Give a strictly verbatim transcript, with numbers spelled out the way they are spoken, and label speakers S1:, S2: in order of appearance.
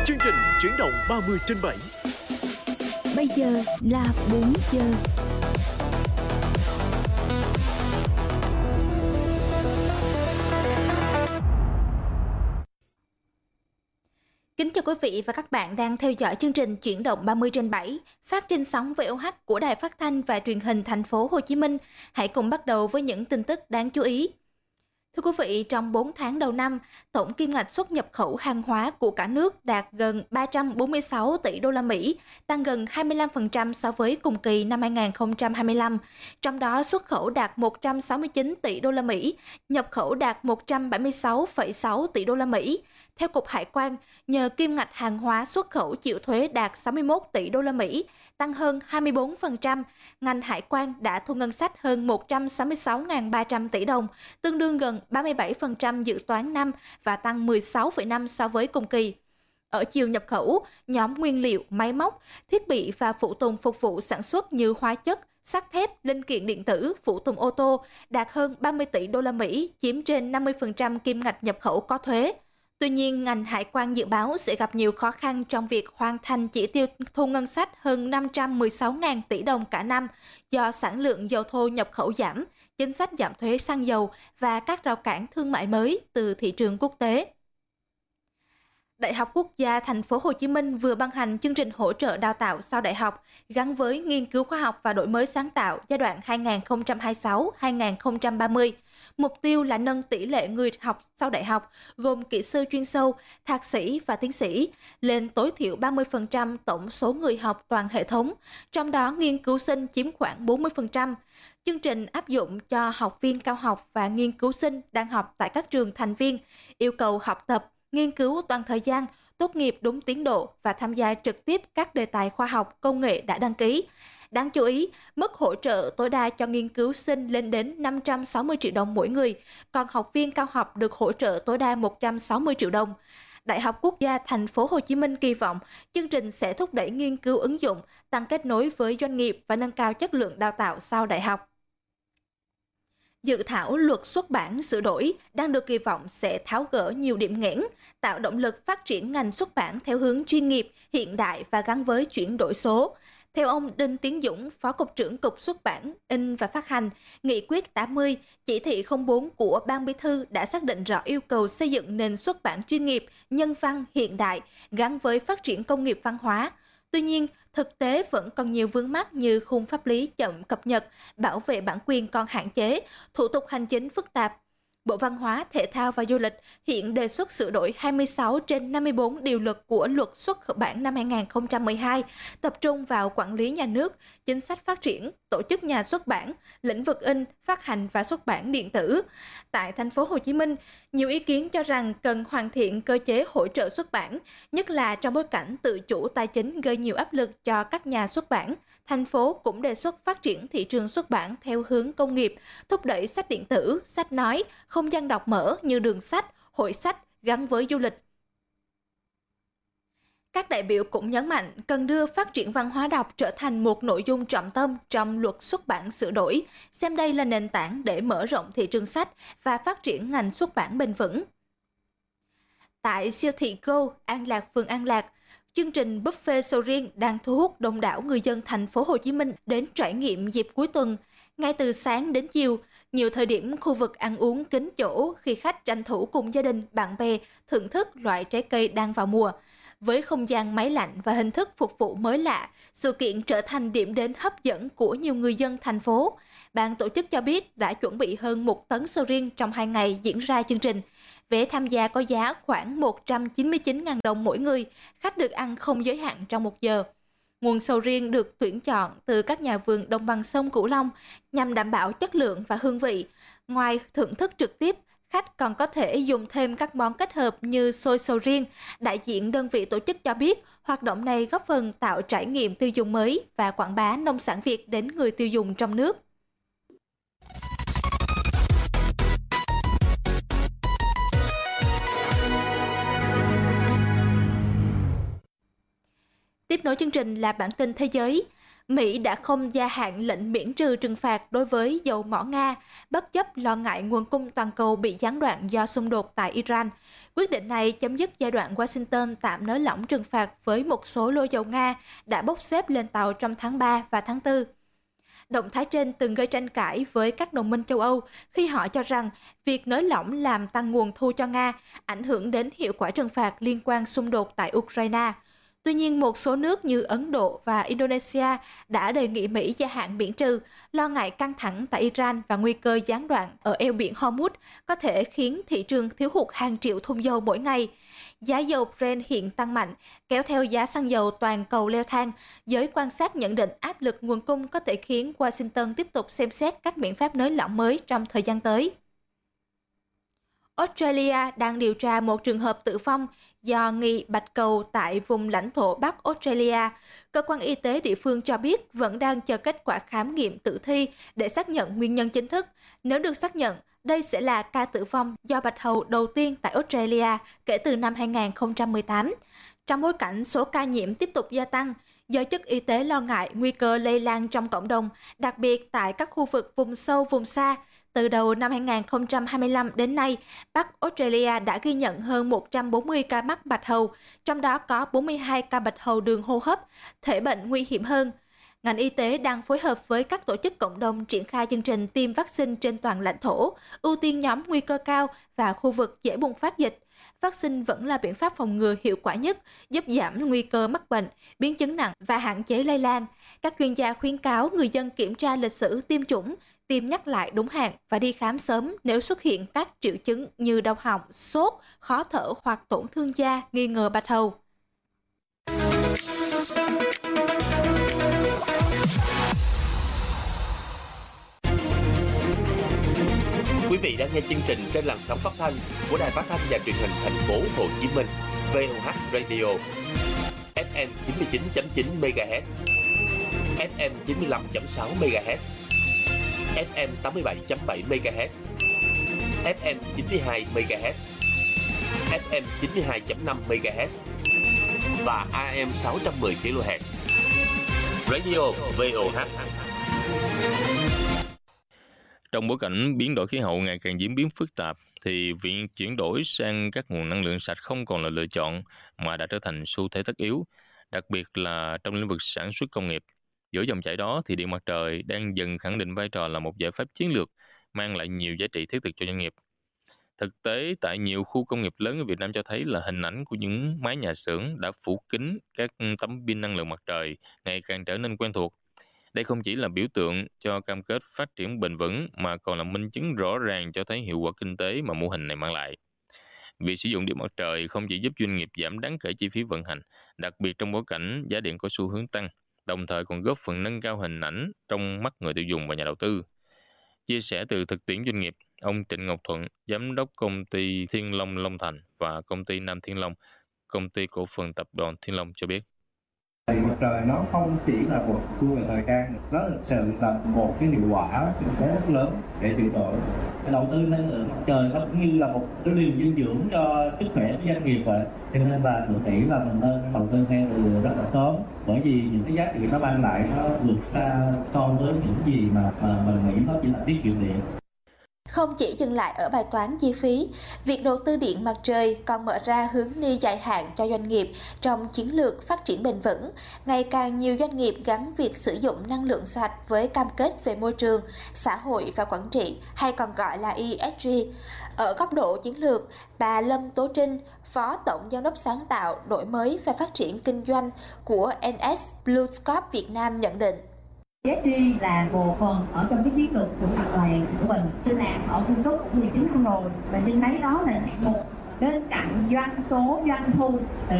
S1: Chương trình chuyển động ba mươi trên bảy.
S2: Bây giờ là bốn giờ.
S3: Kính chào quý vị và các bạn đang theo dõi chương trình chuyển động ba mươi trên bảy phát trên sóng vê o hát của Đài Phát thanh và Truyền hình Thành phố Hồ Chí Minh. Hãy cùng bắt đầu với những tin tức đáng chú ý. Thưa quý vị, trong bốn tháng đầu năm, tổng kim ngạch xuất nhập khẩu hàng hóa của cả nước đạt gần ba trăm bốn mươi sáu tỷ đô la Mỹ, tăng gần hai mươi lăm phần trăm so với cùng kỳ năm hai nghìn không trăm hai mươi lăm. Trong đó xuất khẩu đạt một trăm sáu mươi chín tỷ đô la Mỹ, nhập khẩu đạt một trăm bảy mươi sáu phẩy sáu tỷ đô la Mỹ. Theo Cục Hải quan, nhờ kim ngạch hàng hóa xuất khẩu chịu thuế đạt sáu mươi mốt tỷ đô la Mỹ, tăng hơn hai mươi bốn phần trăm, ngành hải quan đã thu ngân sách hơn một trăm sáu mươi sáu nghìn ba trăm tỷ đồng, tương đương gần ba mươi bảy phần trăm dự toán năm và tăng mười sáu phẩy năm so với cùng kỳ. Ở chiều nhập khẩu, nhóm nguyên liệu, máy móc, thiết bị và phụ tùng phục vụ sản xuất như hóa chất, sắt thép, linh kiện điện tử, phụ tùng ô tô đạt hơn ba mươi tỷ đô la Mỹ, chiếm trên năm mươi phần trăm kim ngạch nhập khẩu có thuế. Tuy nhiên, ngành hải quan dự báo sẽ gặp nhiều khó khăn trong việc hoàn thành chỉ tiêu thu ngân sách hơn năm trăm mười sáu nghìn tỷ đồng cả năm do sản lượng dầu thô nhập khẩu giảm, chính sách giảm thuế xăng dầu và các rào cản thương mại mới từ thị trường quốc tế. Đại học Quốc gia Thành phố Hồ Chí Minh vừa ban hành chương trình hỗ trợ đào tạo sau đại học gắn với nghiên cứu khoa học và đổi mới sáng tạo giai đoạn hai nghìn không trăm hai mươi sáu đến hai nghìn không trăm ba mươi. Mục tiêu là nâng tỷ lệ người học sau đại học gồm kỹ sư chuyên sâu, thạc sĩ và tiến sĩ lên tối thiểu ba mươi phần trăm tổng số người học toàn hệ thống, trong đó nghiên cứu sinh chiếm khoảng bốn mươi phần trăm. Chương trình áp dụng cho học viên cao học và nghiên cứu sinh đang học tại các trường thành viên, yêu cầu học tập, nghiên cứu toàn thời gian, tốt nghiệp đúng tiến độ và tham gia trực tiếp các đề tài khoa học, công nghệ đã đăng ký. Đáng chú ý, mức hỗ trợ tối đa cho nghiên cứu sinh lên đến năm trăm sáu mươi triệu đồng mỗi người, còn học viên cao học được hỗ trợ tối đa một trăm sáu mươi triệu đồng. Đại học Quốc gia Thành phố Hồ Chí Minh kỳ vọng chương trình sẽ thúc đẩy nghiên cứu ứng dụng, tăng kết nối với doanh nghiệp và nâng cao chất lượng đào tạo sau đại học. Dự thảo luật xuất bản sửa đổi đang được kỳ vọng sẽ tháo gỡ nhiều điểm nghẽn, tạo động lực phát triển ngành xuất bản theo hướng chuyên nghiệp, hiện đại và gắn với chuyển đổi số. Theo ông Đinh Tiến Dũng, Phó Cục trưởng Cục Xuất bản, In và Phát hành, Nghị quyết tám mươi, Chỉ thị không bốn của Ban Bí thư đã xác định rõ yêu cầu xây dựng nền xuất bản chuyên nghiệp, nhân văn, hiện đại, gắn với phát triển công nghiệp văn hóa. Tuy nhiên, thực tế vẫn còn nhiều vướng mắc như khung pháp lý chậm cập nhật, bảo vệ bản quyền còn hạn chế, thủ tục hành chính phức tạp. Bộ Văn hóa, Thể thao và Du lịch hiện đề xuất sửa đổi hai mươi sáu trên năm mươi bốn điều luật của Luật xuất bản năm hai nghìn không trăm mười hai, tập trung vào quản lý nhà nước, chính sách phát triển, tổ chức nhà xuất bản, lĩnh vực in, phát hành và xuất bản điện tử. Tại Thành phố Hồ Chí Minh, nhiều ý kiến cho rằng cần hoàn thiện cơ chế hỗ trợ xuất bản, nhất là trong bối cảnh tự chủ tài chính gây nhiều áp lực cho các nhà xuất bản. Thành phố cũng đề xuất phát triển thị trường xuất bản theo hướng công nghiệp, thúc đẩy sách điện tử, sách nói, không gian đọc mở như đường sách, hội sách gắn với du lịch. Các đại biểu cũng nhấn mạnh cần đưa phát triển văn hóa đọc trở thành một nội dung trọng tâm trong luật xuất bản sửa đổi, xem đây là nền tảng để mở rộng thị trường sách và phát triển ngành xuất bản bền vững. Tại siêu thị Go, An Lạc, phường An Lạc, chương trình buffet sầu riêng đang thu hút đông đảo người dân Thành phố Hồ Chí Minh đến trải nghiệm dịp cuối tuần. Ngay từ sáng đến chiều, nhiều thời điểm khu vực ăn uống kín chỗ khi khách tranh thủ cùng gia đình, bạn bè thưởng thức loại trái cây đang vào mùa. Với không gian máy lạnh và hình thức phục vụ mới lạ, sự kiện trở thành điểm đến hấp dẫn của nhiều người dân thành phố. Ban tổ chức cho biết đã chuẩn bị hơn một tấn sầu riêng trong hai ngày diễn ra chương trình. Vé tham gia có giá khoảng một trăm chín mươi chín nghìn đồng mỗi người, khách được ăn không giới hạn trong một giờ. Nguồn sầu riêng được tuyển chọn từ các nhà vườn đồng bằng sông Cửu Long nhằm đảm bảo chất lượng và hương vị. Ngoài thưởng thức trực tiếp, khách còn có thể dùng thêm các món kết hợp như xôi sầu riêng. Đại diện đơn vị tổ chức cho biết, hoạt động này góp phần tạo trải nghiệm tiêu dùng mới và quảng bá nông sản Việt đến người tiêu dùng trong nước. Tiếp nối chương trình là bản tin thế giới. Mỹ đã không gia hạn lệnh miễn trừ trừng phạt đối với dầu mỏ Nga, bất chấp lo ngại nguồn cung toàn cầu bị gián đoạn do xung đột tại Iran. Quyết định này chấm dứt giai đoạn Washington tạm nới lỏng trừng phạt với một số lô dầu Nga đã bốc xếp lên tàu trong tháng ba và tháng tư. Động thái trên từng gây tranh cãi với các đồng minh châu Âu khi họ cho rằng việc nới lỏng làm tăng nguồn thu cho Nga, ảnh hưởng đến hiệu quả trừng phạt liên quan xung đột tại Ukraine. Tuy nhiên, một số nước như Ấn Độ và Indonesia đã đề nghị Mỹ gia hạn miễn trừ, lo ngại căng thẳng tại Iran và nguy cơ gián đoạn ở eo biển Hormuz có thể khiến thị trường thiếu hụt hàng triệu thùng dầu mỗi ngày. Giá dầu Brent hiện tăng mạnh, kéo theo giá xăng dầu toàn cầu leo thang. Giới quan sát nhận định áp lực nguồn cung có thể khiến Washington tiếp tục xem xét các biện pháp nới lỏng mới trong thời gian tới. Australia đang điều tra một trường hợp tử vong do nghi bạch cầu tại vùng lãnh thổ Bắc Australia. Cơ quan y tế địa phương cho biết vẫn đang chờ kết quả khám nghiệm tử thi để xác nhận nguyên nhân chính thức. Nếu được xác nhận, đây sẽ là ca tử vong do bạch hầu đầu tiên tại Australia kể từ năm hai nghìn không trăm mười tám. Trong bối cảnh số ca nhiễm tiếp tục gia tăng, giới chức y tế lo ngại nguy cơ lây lan trong cộng đồng, đặc biệt tại các khu vực vùng sâu, vùng xa. Từ đầu năm hai nghìn không trăm hai mươi lăm đến nay, Bắc Australia đã ghi nhận hơn một trăm bốn mươi ca mắc bạch hầu, trong đó có bốn mươi hai ca bạch hầu đường hô hấp, thể bệnh nguy hiểm hơn. Ngành y tế đang phối hợp với các tổ chức cộng đồng triển khai chương trình tiêm vaccine trên toàn lãnh thổ, ưu tiên nhóm nguy cơ cao và khu vực dễ bùng phát dịch. Vaccine vẫn là biện pháp phòng ngừa hiệu quả nhất, giúp giảm nguy cơ mắc bệnh, biến chứng nặng và hạn chế lây lan. Các chuyên gia khuyến cáo người dân kiểm tra lịch sử tiêm chủng, tiêm nhắc lại đúng hạn và đi khám sớm nếu xuất hiện các triệu chứng như đau họng, sốt, khó thở hoặc tổn thương da nghi ngờ bạch hầu.
S1: Quý vị đang nghe chương trình trên làn sóng phát thanh của Đài Phát thanh và Truyền hình Thành phố Hồ Chí Minh, vê o hát Radio, ép em chín mươi chín chấm chín MHz, ép em chín mươi lăm chấm sáu MHz, ép em tám mươi bảy chấm bảy MHz, ép em chín mươi hai MHz, ép em chín mươi hai chấm năm MHz và a em sáu trăm mười kHz. Radio vê o hát.
S4: Trong bối cảnh biến đổi khí hậu ngày càng diễn biến phức tạp, thì việc chuyển đổi sang các nguồn năng lượng sạch không còn là lựa chọn mà đã trở thành xu thế tất yếu, đặc biệt là trong lĩnh vực sản xuất công nghiệp. Giữa dòng chảy đó thì điện mặt trời đang dần khẳng định vai trò là một giải pháp chiến lược mang lại nhiều giá trị thiết thực cho doanh nghiệp. Thực tế, tại nhiều khu công nghiệp lớn ở Việt Nam cho thấy là hình ảnh của những mái nhà xưởng đã phủ kín các tấm pin năng lượng mặt trời ngày càng trở nên quen thuộc. Đây không chỉ là biểu tượng cho cam kết phát triển bền vững mà còn là minh chứng rõ ràng cho thấy hiệu quả kinh tế mà mô hình này mang lại. Việc sử dụng điện mặt trời không chỉ giúp doanh nghiệp giảm đáng kể chi phí vận hành, đặc biệt trong bối cảnh giá điện có xu hướng tăng, đồng thời còn góp phần nâng cao hình ảnh trong mắt người tiêu dùng và nhà đầu tư. Chia sẻ từ thực tiễn doanh nghiệp, ông Trịnh Ngọc Thuận, giám đốc công ty Thiên Long Long Thành và công ty Nam Thiên Long, công ty cổ phần tập đoàn Thiên Long cho biết.
S5: Điện mặt trời nó không chỉ là một tool về thời trang, nó thực sự là một cái hiệu quả kinh tế rất lớn để chuyển đổi. Đầu tư năng lượng mặt trời nó cũng như là một cái liều dinh dưỡng cho sức khỏe của doanh nghiệp vậy. Cho nên là tôi nghĩ là mình nên đầu tư theo từ rất là sớm, bởi vì những cái giá trị nó mang lại nó vượt xa so với những gì mà, mà mình nghĩ nó chỉ là tiết kiệm điện.
S3: Không chỉ dừng lại ở bài toán chi phí, việc đầu tư điện mặt trời còn mở ra hướng đi dài hạn cho doanh nghiệp trong chiến lược phát triển bền vững. Ngày càng nhiều doanh nghiệp gắn việc sử dụng năng lượng sạch với cam kết về môi trường, xã hội và quản trị, hay còn gọi là e ét giê. Ở góc độ chiến lược, bà Lâm Tố Trinh, Phó Tổng Giám đốc sáng tạo, đổi mới và phát triển kinh doanh của en ét BlueScope Việt Nam nhận định.
S6: e ét giê là một phần ở trong cái chiến lược của tập đoàn của mình. Trên mạng ở khu số cũng mười chín rồi, và trên đấy đó là một bên cạnh doanh số, doanh thu